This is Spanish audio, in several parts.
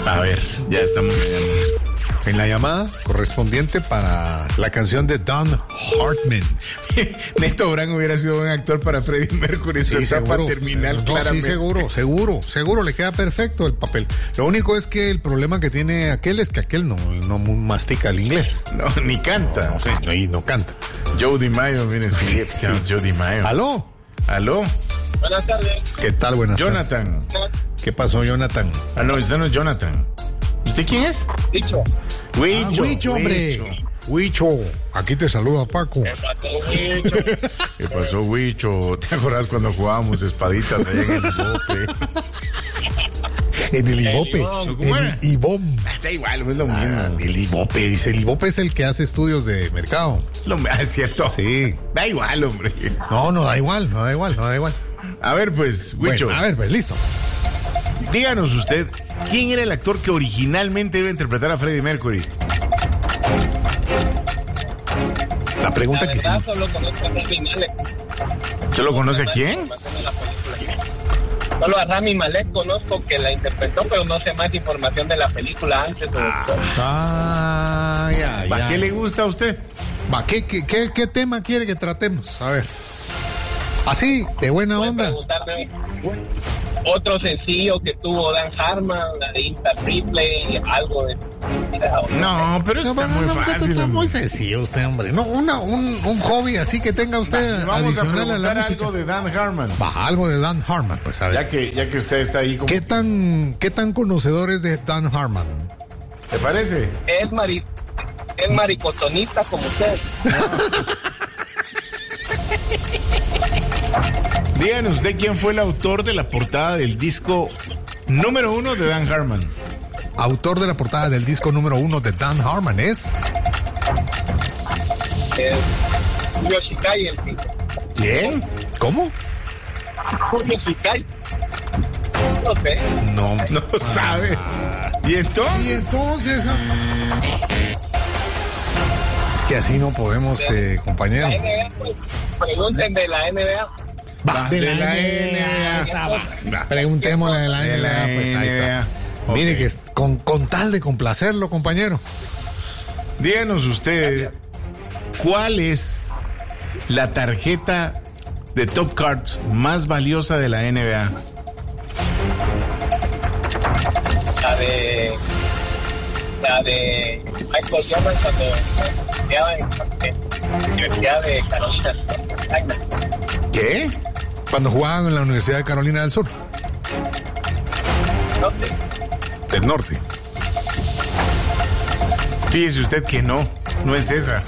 A ver, ya estamos en la llamada correspondiente para la canción de Don Hartman. Neto Brand hubiera sido buen actor para Freddie Mercury, su etapa terminal, no, claramente. Sí, seguro, le queda perfecto el papel. Lo único es que el problema que tiene aquel es que aquel no mastica el inglés. No, ni canta. No canta. Joe DiMaggio, miren, sí. Joe DiMaggio. ¿Aló? Buenas tardes. ¿Qué tal? Buenas Jonathan. tardes. ¿Qué pasó, Jonathan? Ah, no, usted no es Jonathan. ¿Usted quién es? Huicho. Huicho, hombre. Huicho. Aquí te saluda Paco. ¿Qué pasó, Huicho? ¿Te acuerdas cuando jugábamos espaditas allá en el Ibope? En el Ibope. ¿Cómo era? El Ibom. Da igual, es lo mismo. El Ibope, dice. El Ibope es el que hace estudios de mercado. Es cierto. Sí. Da igual, hombre. No da igual. A ver, pues, Huicho. Bueno, a ver, pues, listo. Díganos usted, ¿quién era el actor que originalmente iba a interpretar a Freddie Mercury? La pregunta La que sí. verdad, solo conozco a Rami Malek. ¿Solo conoce a quién? Solo a Rami Malek conozco que la interpretó, pero no sé más información de la película antes o después. ¿Para qué le gusta a usted? ¿Qué tema quiere que tratemos? A ver. Así, de buena onda. Preguntarme otro sencillo que tuvo Dan Hartman, la de Insta Triple, algo de... No, pero eso está muy fácil. Está muy sencillo usted, hombre. No, un hobby así que tenga usted. Vamos a adicional preguntar la música. algo de Dan Hartman. Algo de Dan Hartman, pues a ver. Ya que usted está ahí como... ¿Qué tan conocedor es de Dan Hartman? ¿Te parece? Es maricotonista como usted. Díganos usted quién fue el autor de la portada del disco número 1 de Dan Hartman. Autor de la portada del disco número 1 de Dan Hartman es... Julio Shikai, el tipo. ¿Quién? ¿Cómo? Julio Shikai. No sé. No sabe. ¿Y entonces? Es que así no podemos, compañero. La NBA, pues, pregunten de la NBA. De la NBA. Preguntémosle de la NBA, pues ahí está. Okay. Mire que con tal de complacerlo, compañero. Díganos usted, ¿cuál es la tarjeta de Top Cards más valiosa de la NBA? La de Michael Jordan cuando estudiaba en la Universidad de Carolina. ¿Qué? Cuando jugaban en la Universidad de Carolina del Sur. Del norte. Fíjese usted que no es esa.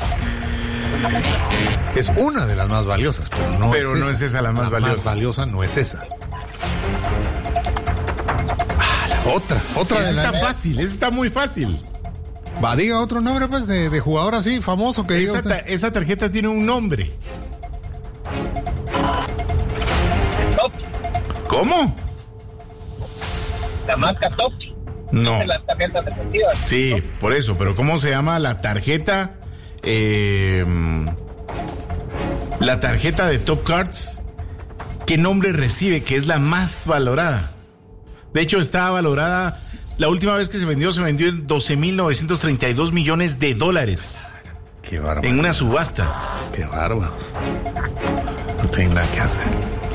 Es una de las más valiosas, pero no es esa la más valiosa. La más valiosa no es esa. Otra esa de la... está fácil, esa está muy fácil. Diga otro nombre, pues, de jugador así, famoso que esa tarjeta tiene un nombre. ¿Cómo? La marca Top. No. Las tarjetas deportivas. Sí, por eso, pero ¿cómo se llama la tarjeta? La tarjeta de Top Cards. ¿Qué nombre recibe? Que es la más valorada. De hecho, estaba valorada, la última vez que se vendió en $12,932 millones. Qué bárbaro. En una subasta. Qué bárbaro. No tengo nada que hacer.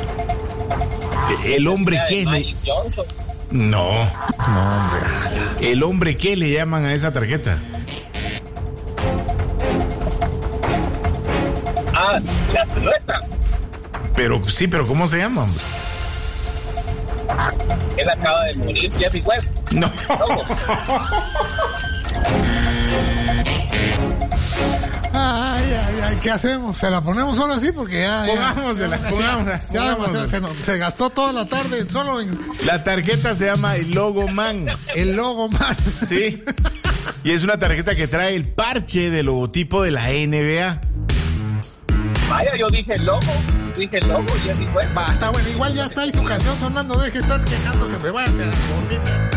¿El hombre qué? No, hombre. ¿El hombre qué le llaman a esa tarjeta? La silueta. Pero ¿cómo se llama, hombre? Él acaba de morir, Jerry West. No. Ay, ¿qué hacemos? ¿Se la ponemos ahora sí? Porque Pongámosela. Se gastó toda la tarde solo en... La tarjeta se llama el Logo Man. El Logo Man. Sí. Y es una tarjeta que trae el parche del logotipo de la NBA. Vaya, yo dije el logo, Jerry West. Está bueno, igual ya está ahí su canción sonando, deje estar quejándose, me vaya a dormir.